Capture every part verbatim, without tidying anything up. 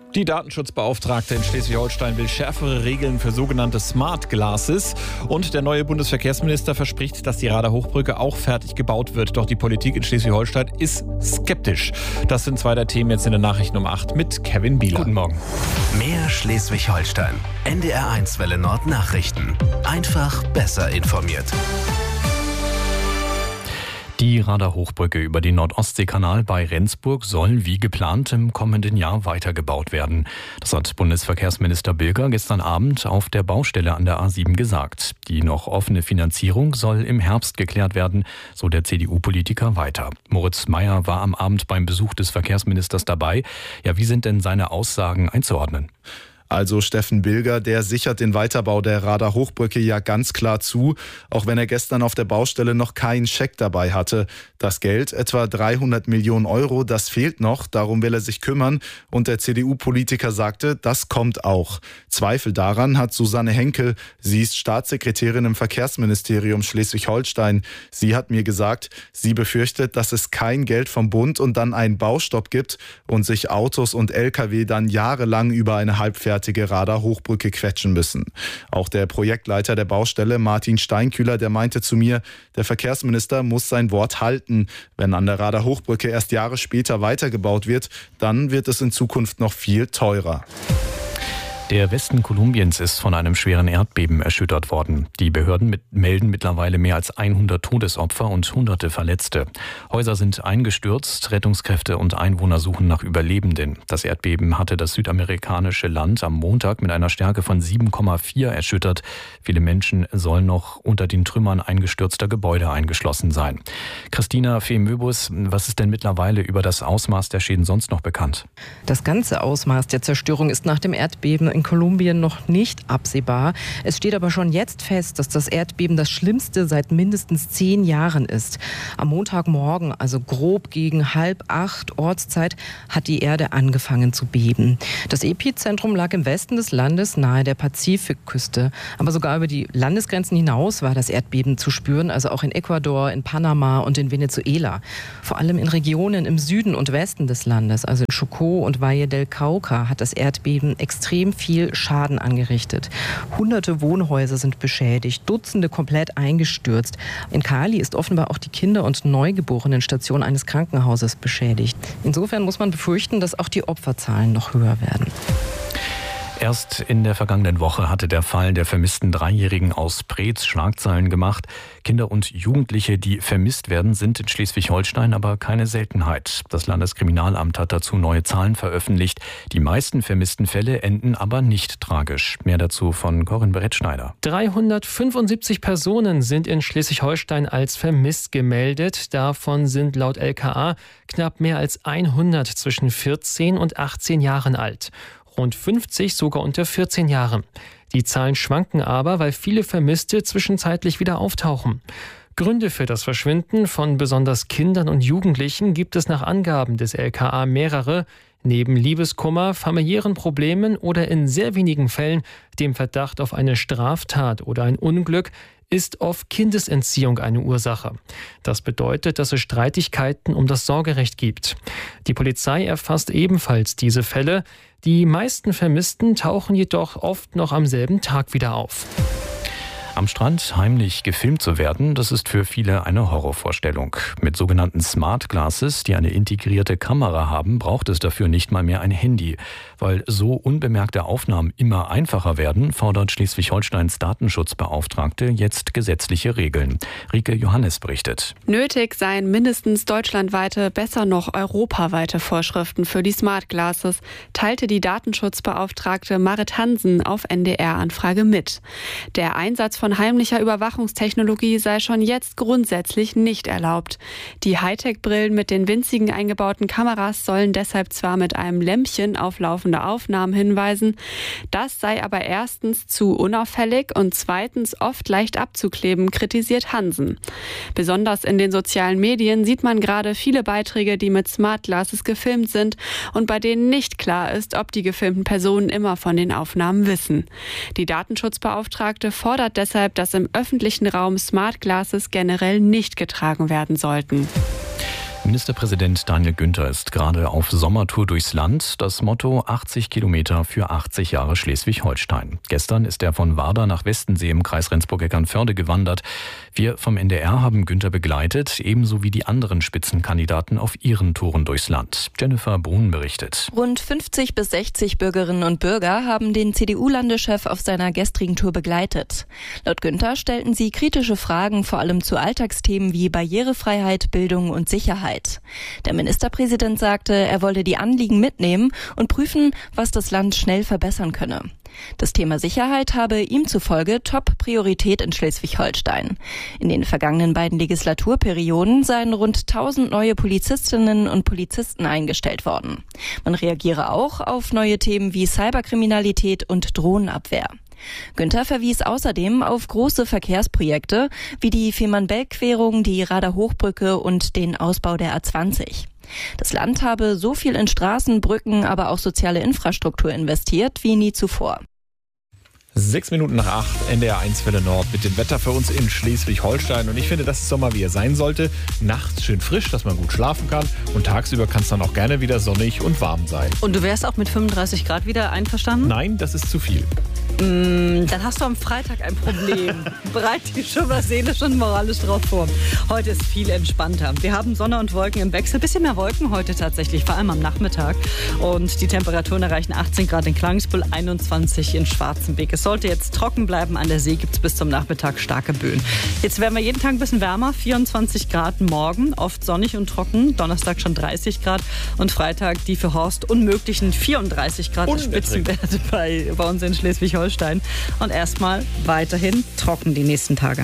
Die Datenschutzbeauftragte in Schleswig-Holstein will schärfere Regeln für sogenannte Smart Glasses. Und der neue Bundesverkehrsminister verspricht, dass die Radar-Hochbrücke auch fertig gebaut wird. Doch die Politik in Schleswig-Holstein ist skeptisch. Das sind zwei der Themen jetzt in den Nachrichten um acht mit Kevin Bieler. Guten Morgen. Mehr Schleswig-Holstein. N D R eins Welle Nord Nachrichten. Einfach besser informiert. Die Radar-Hochbrücke über den Nord-Ostsee-Kanal bei Rendsburg soll wie geplant im kommenden Jahr weitergebaut werden. Das hat Bundesverkehrsminister Bilger gestern Abend auf der Baustelle an der A sieben gesagt. Die noch offene Finanzierung soll im Herbst geklärt werden, so der C D U-Politiker weiter. Moritz Meyer war am Abend beim Besuch des Verkehrsministers dabei. Ja, wie sind denn seine Aussagen einzuordnen? Also Steffen Bilger, der sichert den Weiterbau der Radar-Hochbrücke ja ganz klar zu, auch wenn er gestern auf der Baustelle noch keinen Scheck dabei hatte. Das Geld, etwa dreihundert Millionen Euro, das fehlt noch, darum will er sich kümmern. Und der C D U-Politiker sagte, das kommt auch. Zweifel daran hat Susanne Henkel. Sie ist Staatssekretärin im Verkehrsministerium Schleswig-Holstein. Sie hat mir gesagt, sie befürchtet, dass es kein Geld vom Bund und dann einen Baustopp gibt und sich Autos und L K W dann jahrelang über eine halbfertige Radar-Hochbrücke quetschen müssen. Auch der Projektleiter der Baustelle, Martin Steinkühler, der meinte zu mir, der Verkehrsminister muss sein Wort halten. Wenn an der Radar-Hochbrücke erst Jahre später weitergebaut wird, dann wird es in Zukunft noch viel teurer. Der Westen Kolumbiens ist von einem schweren Erdbeben erschüttert worden. Die Behörden mit, melden mittlerweile mehr als hundert Todesopfer und hunderte Verletzte. Häuser sind eingestürzt, Rettungskräfte und Einwohner suchen nach Überlebenden. Das Erdbeben hatte das südamerikanische Land am Montag mit einer Stärke von sieben Komma vier erschüttert. Viele Menschen sollen noch unter den Trümmern eingestürzter Gebäude eingeschlossen sein. Christina Fee-Möbus, was ist denn mittlerweile über das Ausmaß der Schäden sonst noch bekannt? Das ganze Ausmaß der Zerstörung ist nach dem Erdbeben in Kolumbien noch nicht absehbar. Es steht aber schon jetzt fest, dass das Erdbeben das schlimmste seit mindestens zehn Jahren ist. Am Montagmorgen, also grob gegen halb acht Ortszeit, hat die Erde angefangen zu beben. Das Epizentrum lag im Westen des Landes nahe der Pazifikküste. Aber sogar über die Landesgrenzen hinaus war das Erdbeben zu spüren, also auch in Ecuador, in Panama und in Venezuela. Vor allem in Regionen im Süden und Westen des Landes, also in Chocó und Valle del Cauca, hat das Erdbeben extrem viel Schaden angerichtet. Hunderte Wohnhäuser sind beschädigt, Dutzende komplett eingestürzt. In Cali ist offenbar auch die Kinder- und Neugeborenenstation eines Krankenhauses beschädigt. Insofern muss man befürchten, dass auch die Opferzahlen noch höher werden. Erst in der vergangenen Woche hatte der Fall der vermissten Dreijährigen aus Preetz Schlagzeilen gemacht. Kinder und Jugendliche, die vermisst werden, sind in Schleswig-Holstein aber keine Seltenheit. Das Landeskriminalamt hat dazu neue Zahlen veröffentlicht. Die meisten vermissten Fälle enden aber nicht tragisch. Mehr dazu von Corinne Brettschneider. dreihundertfünfundsiebzig Personen sind in Schleswig-Holstein als vermisst gemeldet. Davon sind laut L K A knapp mehr als hundert zwischen vierzehn und achtzehn Jahren alt. Rund fünfzig sogar unter vierzehn Jahren. Die Zahlen schwanken aber, weil viele Vermisste zwischenzeitlich wieder auftauchen. Gründe für das Verschwinden von besonders Kindern und Jugendlichen gibt es nach Angaben des L K A mehrere. Neben Liebeskummer, familiären Problemen oder in sehr wenigen Fällen dem Verdacht auf eine Straftat oder ein Unglück ist oft Kindesentziehung eine Ursache. Das bedeutet, dass es Streitigkeiten um das Sorgerecht gibt. Die Polizei erfasst ebenfalls diese Fälle. Die meisten Vermissten tauchen jedoch oft noch am selben Tag wieder auf. Am Strand heimlich gefilmt zu werden, das ist für viele eine Horrorvorstellung. Mit sogenannten Smart Glasses, die eine integrierte Kamera haben, braucht es dafür nicht mal mehr ein Handy. Weil so unbemerkte Aufnahmen immer einfacher werden, fordert Schleswig-Holsteins Datenschutzbeauftragte jetzt gesetzliche Regeln. Rike Johannes berichtet. Nötig seien mindestens deutschlandweite, besser noch europaweite Vorschriften für die Smart Glasses, teilte die Datenschutzbeauftragte Marit Hansen auf N D R-Anfrage mit. Der Einsatz von heimlicher Überwachungstechnologie sei schon jetzt grundsätzlich nicht erlaubt. Die Hightech-Brillen mit den winzigen eingebauten Kameras sollen deshalb zwar mit einem Lämpchen auf laufende Aufnahmen hinweisen, das sei aber erstens zu unauffällig und zweitens oft leicht abzukleben, kritisiert Hansen. Besonders in den sozialen Medien sieht man gerade viele Beiträge, die mit Smart Glasses gefilmt sind und bei denen nicht klar ist, ob die gefilmten Personen immer von den Aufnahmen wissen. Die Datenschutzbeauftragte fordert deshalb, dass im öffentlichen Raum Smart Glasses generell nicht getragen werden sollten. Ministerpräsident Daniel Günther ist gerade auf Sommertour durchs Land. Das Motto achtzig Kilometer für achtzig Jahre Schleswig-Holstein. Gestern ist er von Warder nach Westensee im Kreis Rendsburg-Eckernförde gewandert. Wir vom N D R haben Günther begleitet, ebenso wie die anderen Spitzenkandidaten auf ihren Touren durchs Land. Jennifer Brun berichtet. Rund fünfzig bis sechzig Bürgerinnen und Bürger haben den C D U-Landeschef auf seiner gestrigen Tour begleitet. Laut Günther stellten sie kritische Fragen vor allem zu Alltagsthemen wie Barrierefreiheit, Bildung und Sicherheit. Der Ministerpräsident sagte, er wolle die Anliegen mitnehmen und prüfen, was das Land schnell verbessern könne. Das Thema Sicherheit habe ihm zufolge Top-Priorität in Schleswig-Holstein. In den vergangenen beiden Legislaturperioden seien rund tausend neue Polizistinnen und Polizisten eingestellt worden. Man reagiere auch auf neue Themen wie Cyberkriminalität und Drohnenabwehr. Günther verwies außerdem auf große Verkehrsprojekte wie die Fehmarnbelt-Querung, die Rader Hochbrücke und den Ausbau der A zwanzig. Das Land habe so viel in Straßen, Brücken, aber auch soziale Infrastruktur investiert wie nie zuvor. Sechs Minuten nach acht, N D R eins Welle Nord mit dem Wetter für uns in Schleswig-Holstein. Und ich finde, das ist Sommer, wie er sein sollte. Nachts schön frisch, dass man gut schlafen kann. Und tagsüber kann es dann auch gerne wieder sonnig und warm sein. Und du wärst auch mit fünfunddreißig Grad wieder einverstanden? Nein, das ist zu viel. Mm, dann hast du am Freitag ein Problem. Bereit dich schon mal seelisch und moralisch drauf vor. Heute ist viel entspannter. Wir haben Sonne und Wolken im Wechsel. Bisschen mehr Wolken heute tatsächlich, vor allem am Nachmittag. Und die Temperaturen erreichen achtzehn Grad in Klagenspül, einundzwanzig in Schwarzenbeek. Es sollte jetzt trocken bleiben. An der See gibt es bis zum Nachmittag starke Böen. Jetzt werden wir jeden Tag ein bisschen wärmer. vierundzwanzig Grad morgen, oft sonnig und trocken. Donnerstag schon dreißig Grad. Und Freitag die für Horst unmöglichen vierunddreißig Grad Spitzenwerte bei, bei uns in Schleswig-Holstein. Und erstmal weiterhin trocken die nächsten Tage.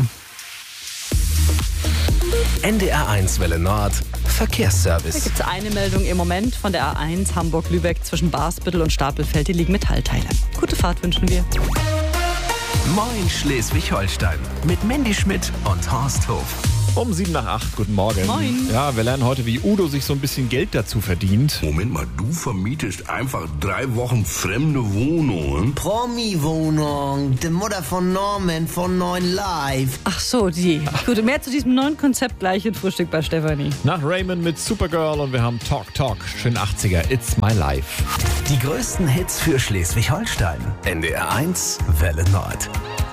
N D R eins Welle Nord Verkehrsservice. Da gibt es eine Meldung im Moment von der A eins Hamburg-Lübeck zwischen Barsbüttel und Stapelfeld. Hier liegen Metallteile. Gute Fahrt wünschen wir. Moin Schleswig-Holstein mit Mandy Schmidt und Horst Hof. Um sieben nach acht, guten Morgen. Moin. Ja, wir lernen heute, wie Udo sich so ein bisschen Geld dazu verdient. Moment mal, du vermietest einfach drei Wochen fremde Wohnungen? Promi-Wohnung, die Mutter von Norman von neun Live. Ach so, die. Gut, mehr zu diesem neuen Konzept gleich in Frühstück bei Stefanie. Nach Raymond mit Supergirl und wir haben Talk Talk, schön achtziger, It's My Life. Die größten Hits für Schleswig-Holstein. N D R eins Welle Nord.